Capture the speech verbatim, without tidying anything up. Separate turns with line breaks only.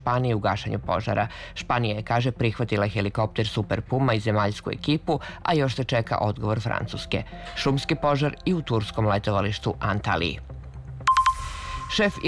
Španije u gašenju požara. Španija je, kaže, prihvatila helikopter Super Puma i zemaljsku ekipu, a još se čeka odgovor Francuske. Šumski požar i u turskom letovalištu Antaliji. Šef